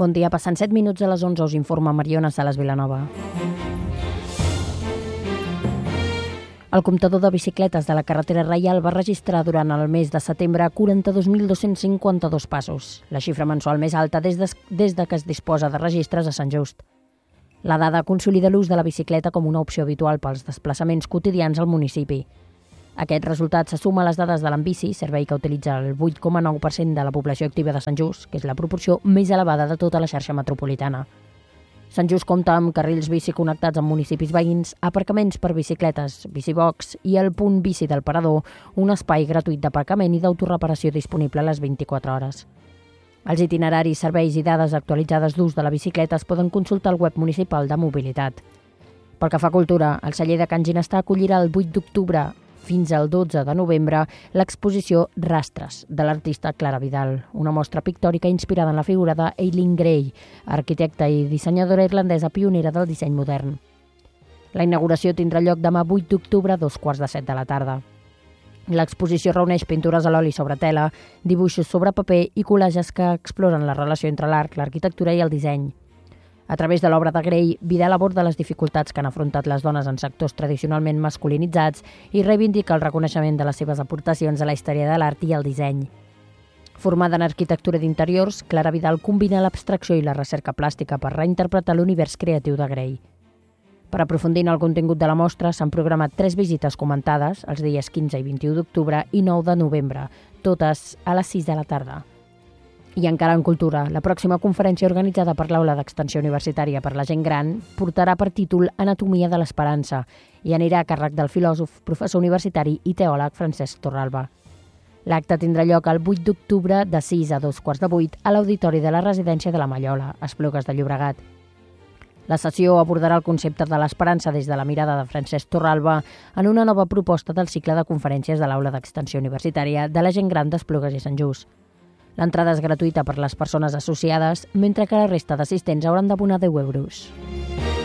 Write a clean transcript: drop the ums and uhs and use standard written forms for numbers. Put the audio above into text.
Bon dia, passant 7 minuts a les 11 us informa Mariona Salas Vilanova. El comptador de bicicletes de la carretera Reial va registrar durant el mes de setembre 42.252 passos, la xifra mensual més alta des de que es disposa de registres a Sant Just. La dada consolida l'ús de la bicicleta com una opció habitual pels desplaçaments quotidians al municipi. Aquest resultat se suma a les dades de l'Ambici, servei que utilitza el 8,9% de la població activa de Sant Just, que és la proporció més elevada de tota la xarxa metropolitana. Sant Just compta amb carrils bici connectats amb municipis veïns, aparcaments per bicicletes, bicibox i el punt bici del Parador, un espai gratuït d'aparcament i d'autoreparació disponible a les 24 hores. Els itineraris, serveis i dades actualitzades d'ús de la bicicleta es poden consultar al web municipal de mobilitat. Pel que fa a cultura, el celler de Can Ginestà acollirà el 8 d'octubre fins al 12 de novembre l'exposició Rastres, de l'artista Clara Vidal, una mostra pictòrica inspirada en la figura d'Eileen Gray, arquitecta i dissenyadora irlandesa pionera del disseny modern. La inauguració tindrà lloc demà 8 d'octubre a 2:15 de la tarda. L'exposició reuneix pintures a l'oli sobre tela, dibuixos sobre paper i collages que exploren la relació entre l'art, l'arquitectura i el disseny. A través de l'obra de Gray, Vidal aborda les dificultats que han afrontat les dones en sectors tradicionalment masculinitzats i reivindica el reconeixement de les seves aportacions a la història de l'art i el disseny. Formada en arquitectura d'interiors, Clara Vidal combina l'abstracció i la recerca plàstica per reinterpretar l'univers creatiu de Gray. Per aprofundir en el contingut de la mostra, s'han programat 3 visites comentades, els dies 15 i 21 d'octubre i 9 de novembre, totes a les 6 de la tarda. I encara en cultura, la pròxima conferència organitzada per l'Aula d'Extensió Universitària per la Gent Gran portarà per títol Anatomia de l'Esperança i anirà a càrrec del filòsof, professor universitari i teòleg Francesc Torralba. L'acte tindrà lloc el 8 d'octubre de 6 a 2:15 a l'Auditori de la Residència de la Mallola, a Esplugues de Llobregat. La sessió abordarà el concepte de l'esperança des de la mirada de Francesc Torralba en una nova proposta del cicle de conferències de l'Aula d'Extensió Universitària de la Gent Gran d'Esplugues i Sant Just. L'entrada és gratuïta per les persones associades, mentre que la resta d'assistents hauran d'abonar 10 euros.